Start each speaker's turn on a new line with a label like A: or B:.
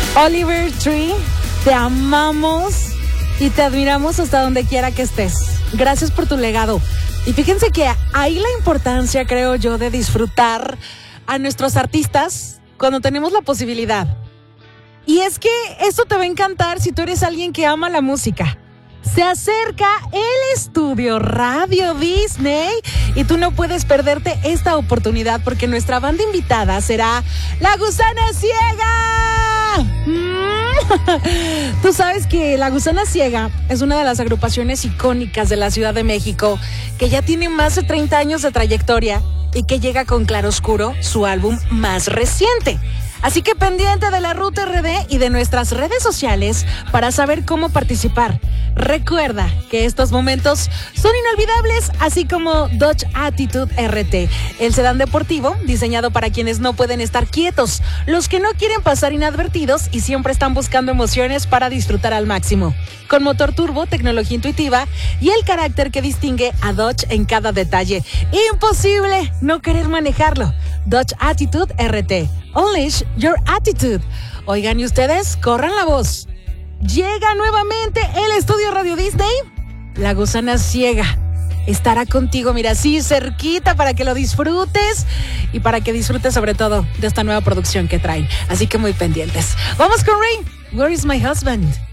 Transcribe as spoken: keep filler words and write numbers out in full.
A: Oliver Tree, te amamos y te admiramos hasta donde quiera que estés. Gracias por tu legado. Y fíjense que ahí la importancia, creo yo, de disfrutar a nuestros artistas cuando tenemos la posibilidad. Y es que esto te va a encantar si tú eres alguien que ama la música. Se acerca el estudio Radio Disney y tú no puedes perderte esta oportunidad porque nuestra banda invitada será La Gusana Ciega. Mm. Tú sabes que La Gusana Ciega es una de las agrupaciones icónicas de la Ciudad de México que ya tiene más de treinta años de trayectoria y que llega con Claroscuro, su álbum más reciente. Así que pendiente de la Ruta R D y de nuestras redes sociales para saber cómo participar. Recuerda que estos momentos son inolvidables, así como Dodge Attitude R T, el sedán deportivo diseñado para quienes no pueden estar quietos, los que no quieren pasar inadvertidos y siempre están buscando emociones para disfrutar al máximo. Con motor turbo, tecnología intuitiva y el carácter que distingue a Dodge en cada detalle. Imposible no querer manejarlo. Dodge Attitude R T. Unleash your attitude. Oigan, y ustedes, corran la voz. Llega nuevamente el estudio Radio Disney. La Gusana Ciega estará contigo, mira, así cerquita para que lo disfrutes y para que disfrutes sobre todo de esta nueva producción que traen. Así que muy pendientes. Vamos con Rain. Where is my husband?